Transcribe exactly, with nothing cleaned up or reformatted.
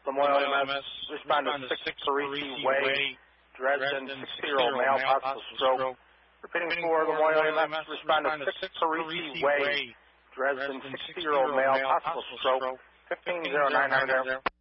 Lamoille E M S, respond to six Parisi Way, Dresden, sixty-year-old male, possible stroke. Repeating for Lamoille E M S, respond to six Parisi Way, Dresden, sixty-year-old male, possible stroke, fifteen zero nine hundred.